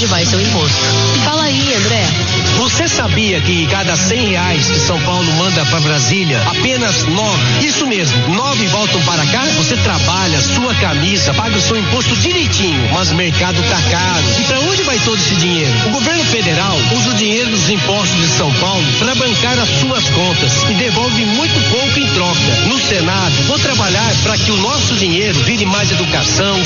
onde vai seu imposto. Fala aí, André. Você sabia que cada R$100 que São Paulo manda para Brasília, apenas 9, isso mesmo, 9 voltam para cá? Você trabalha, sua camisa, paga o seu imposto direitinho, mas o mercado tá caro. E para onde vai todo esse dinheiro? O governo federal usa o dinheiro dos impostos de São Paulo para bancar as suas contas e devolve muito pouco em troca. No Senado, vou trabalhar para que o nosso dinheiro vire mais educação,